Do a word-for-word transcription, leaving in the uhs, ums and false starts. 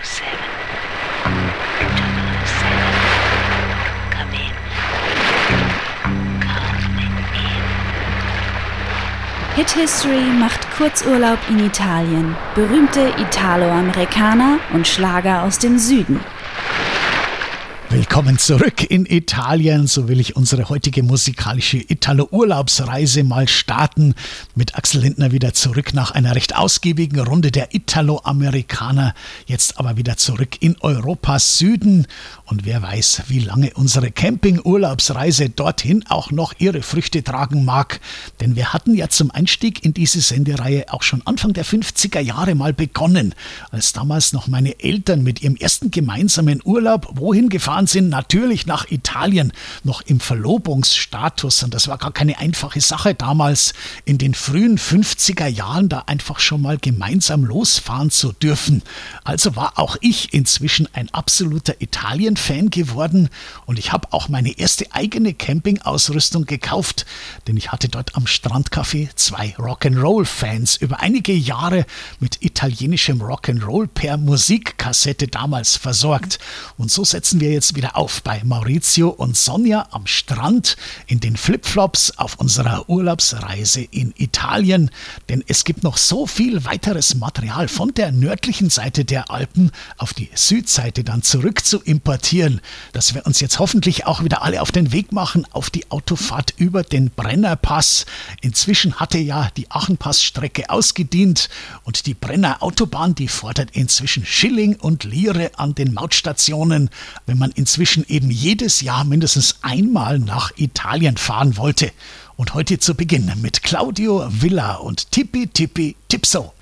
seven, double seven, come in, come in. Hit History macht Kurzurlaub in Italien, berühmte Italo-Amerikaner und Schlager aus dem Süden. Willkommen zurück in Italien, so will ich unsere heutige musikalische Italo-Urlaubsreise mal starten. Mit Axel Lindner wieder zurück nach einer recht ausgiebigen Runde der Italo-Amerikaner, jetzt aber wieder zurück in Europas Süden. Und wer weiß, wie lange unsere Camping-Urlaubsreise dorthin auch noch ihre Früchte tragen mag. Denn wir hatten ja zum Einstieg in diese Sendereihe auch schon Anfang der fünfziger Jahre mal begonnen, als damals noch meine Eltern mit ihrem ersten gemeinsamen Urlaub wohin gefahren sind, natürlich nach Italien, noch im Verlobungsstatus. Und das war gar keine einfache Sache damals, in den frühen fünfziger Jahren da einfach schon mal gemeinsam losfahren zu dürfen. Also war auch ich inzwischen ein absoluter Italien-Fan geworden und ich habe auch meine erste eigene Campingausrüstung gekauft, denn ich hatte dort am Strandcafé zwei Rock'n'Roll-Fans über einige Jahre mit italienischem Rock'n'Roll per Musikkassette damals versorgt. Und so setzen wir jetzt wieder auf bei Maurizio und Sonja am Strand in den Flipflops auf unserer Urlaubsreise in Italien, denn es gibt noch so viel weiteres Material von der nördlichen Seite der Alpen auf die Südseite dann zurück zu importieren, dass wir uns jetzt hoffentlich auch wieder alle auf den Weg machen auf die Autofahrt über den Brennerpass. Inzwischen hatte ja die Achenpassstrecke ausgedient und die Brenner Autobahn, die fordert inzwischen Schilling und Lire an den Mautstationen, wenn man inzwischen eben jedes Jahr mindestens einmal nach Italien fahren wollte. Und heute zu Beginn mit Claudio Villa und Tippi Tippi Tipso.